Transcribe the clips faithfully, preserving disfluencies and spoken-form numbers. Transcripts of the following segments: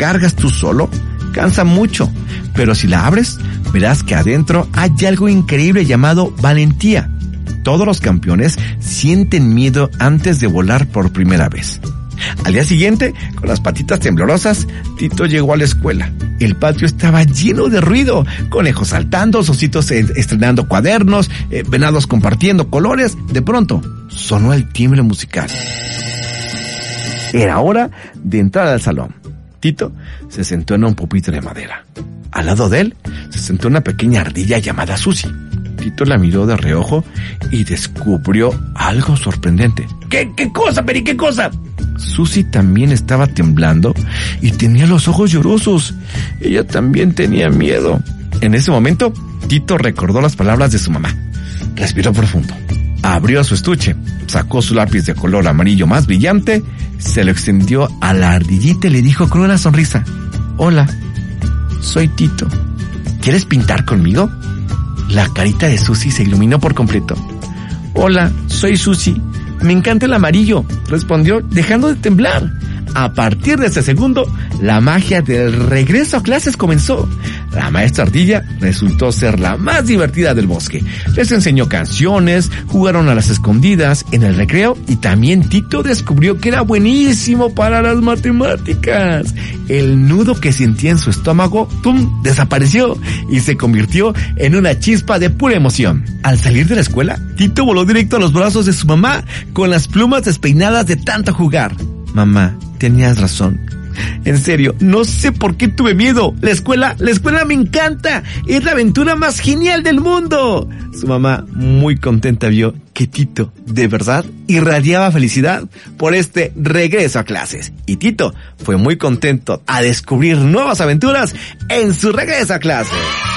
cargas tú solo, cansa mucho, pero si la abres, verás que adentro hay algo increíble llamado valentía. Todos los campeones sienten miedo antes de volar por primera vez. Al día siguiente, con las patitas temblorosas, Tito llegó a la escuela. El patio estaba lleno de ruido, conejos saltando, ositos estrenando cuadernos, eh, venados compartiendo colores. De pronto, sonó el timbre musical. Era hora de entrar al salón. Tito se sentó en un pupitre de madera. Al lado de él se sentó una pequeña ardilla llamada Susi. Tito la miró de reojo y descubrió algo sorprendente. ¿Qué, qué cosa, Peri, qué cosa? Susi también estaba temblando y tenía los ojos llorosos. Ella también tenía miedo. En ese momento, Tito recordó las palabras de su mamá. Respiró profundo. Abrió su estuche, sacó su lápiz de color amarillo más brillante, se lo extendió a la ardillita y le dijo con una sonrisa: Hola, soy Tito. ¿Quieres pintar conmigo? La carita de Susi se iluminó por completo. Hola, soy Susi. Me encanta el amarillo, respondió dejando de temblar. A partir de ese segundo, la magia del regreso a clases comenzó. La maestra ardilla resultó ser la más divertida del bosque. Les enseñó canciones, jugaron a las escondidas en el recreo y también Tito descubrió que era buenísimo para las matemáticas. El nudo que sentía en su estómago, ¡tum!, desapareció y se convirtió en una chispa de pura emoción. Al salir de la escuela, Tito voló directo a los brazos de su mamá con las plumas despeinadas de tanto jugar. Mamá, tenías razón. En serio, no sé por qué tuve miedo. La escuela, la escuela me encanta. Es la aventura más genial del mundo. Su mamá, muy contenta, vio que Tito, de verdad, irradiaba felicidad por este regreso a clases. Y Tito fue muy contento a descubrir nuevas aventuras en su regreso a clases.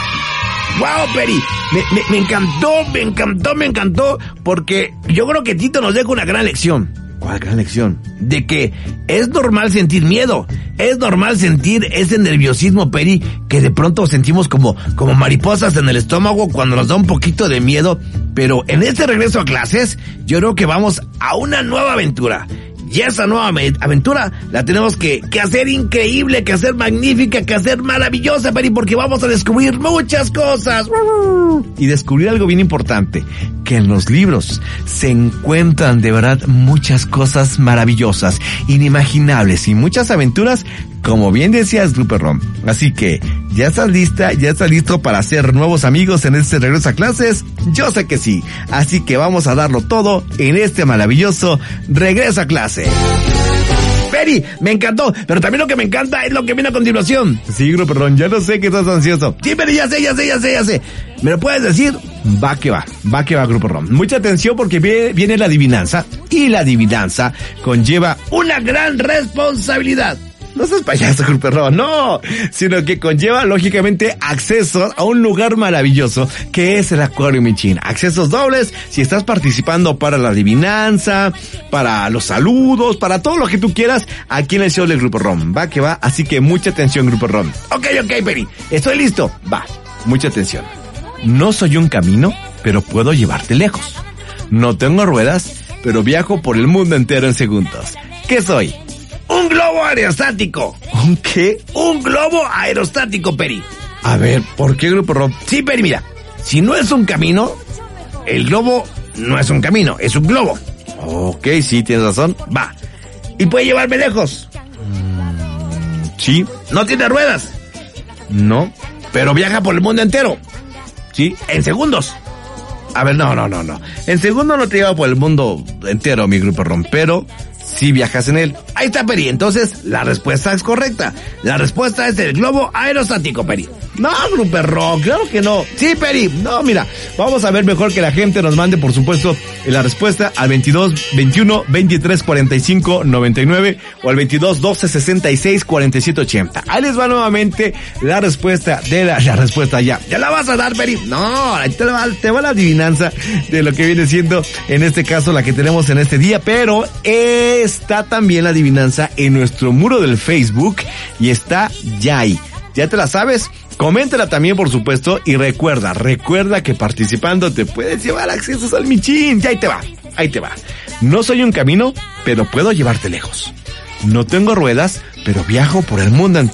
¡Wow, Peri! Me, me, me encantó, me encantó, me encantó, porque yo creo que Tito nos deja una gran lección. ¿Cuál gran lección? De que es normal sentir miedo, es normal sentir ese nerviosismo, Peri, que de pronto sentimos como, como mariposas en el estómago cuando nos da un poquito de miedo, pero en este regreso a clases, yo creo que vamos a una nueva aventura. Y esa nueva aventura la tenemos que, que hacer increíble, que hacer magnífica, que hacer maravillosa, Peri, porque vamos a descubrir muchas cosas. Y descubrir algo bien importante, que en los libros se encuentran de verdad muchas cosas maravillosas, inimaginables y muchas aventuras, como bien decías, Grupo Rom. Así que, ¿ya estás lista? ¿Ya estás listo para hacer nuevos amigos en este regreso a clases? Yo sé que sí. Así que vamos a darlo todo en este maravilloso regreso a clases. Peri, me encantó, pero también lo que me encanta es lo que viene a continuación. Sí, Grupo Ron, ya no sé que estás ansioso. Sí, pero ya sé, ya sé, ya sé, ya sé. ¿Me lo puedes decir? Va que va, va que va, Grupo Ron. Mucha atención porque viene la adivinanza, y la adivinanza conlleva una gran responsabilidad. No seas payaso, Grupo Ron, no, sino que conlleva, lógicamente, accesos a un lugar maravilloso que es el Acuario Michin. Accesos dobles si estás participando para la adivinanza, para los saludos, para todo lo que tú quieras aquí en el show del Grupo Ron. Va que va, así que mucha atención, Grupo Ron. Ok, ok, Peri, estoy listo. Va, mucha atención. No soy un camino, pero puedo llevarte lejos. No tengo ruedas, pero viajo por el mundo entero en segundos. ¿Qué soy? ¡Un globo aerostático! ¿Un qué? ¡Un globo aerostático, Peri! A ver, ¿por qué, Grupo Ron? Sí, Peri, mira, si no es un camino, el globo no es un camino, es un globo. Ok, sí, tienes razón. Va. ¿Y puede llevarme lejos? Mm, sí. ¿No tiene ruedas? No. Pero viaja por el mundo entero. Sí, en segundos. A ver, no, no, no, no. En segundos no te lleva por el mundo entero, mi Grupo Ron, pero si viajas en él. Ahí está, Peri. Entonces, la respuesta es correcta. La respuesta es el globo aerostático, Peri. No, Grupo Ron, claro que no. Sí, Peri. No, mira, vamos a ver mejor que la gente nos mande, por supuesto, la respuesta al veintidós, veintiuno, veintitrés, cuarenta y cinco, noventa y nueve o al veintidós, doce, sesenta y seis, cuarenta y siete, ochenta. Ahí les va nuevamente la respuesta de la, la respuesta ya. ¿Ya la vas a dar, Peri? No, ahí te va, te va la adivinanza de lo que viene siendo, en este caso, la que tenemos en este día, pero está también la adivinanza en nuestro muro del Facebook y está ya ahí. ¿Ya te la sabes? Coméntala también, por supuesto, y recuerda, recuerda que participando te puedes llevar accesos al Michin. Ya ahí te va, ahí te va. No soy un camino, pero puedo llevarte lejos. No tengo ruedas, pero viajo por el mundo entero.